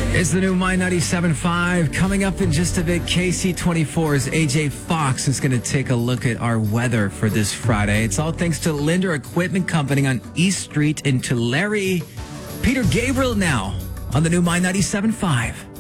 It's the new My 97.5. Coming up in just a bit, KC24's AJ Fox is going to take a look at our weather for this Friday. It's all thanks to Linder Equipment Company on East Street in Tulare. Peter Gabriel now on the new My 97.5.